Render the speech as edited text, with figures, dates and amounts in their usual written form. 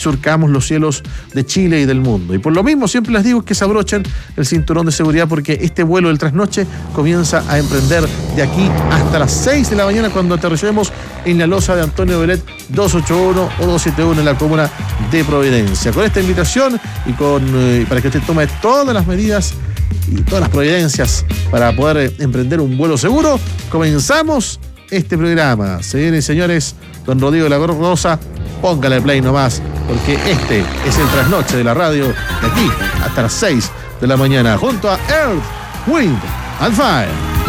surcamos los cielos de Chile y del mundo. Y por lo mismo siempre les digo que se abrochen el cinturón de seguridad, porque este vuelo del trasnoche comienza a emprender de aquí hasta las 6 de la mañana, cuando aterricemos en la losa de Antonio Belet 281 o 271 en la comuna de Providencia. Con esta invitación y para que usted tome todas las medidas y todas las providencias para poder emprender un vuelo seguro, comenzamos este programa. Señores y señores, don Rodrigo de la Rosa, póngale play nomás, porque este es el trasnoche de la radio, de aquí hasta las 6 de la mañana, junto a Earth, Wind and Fire.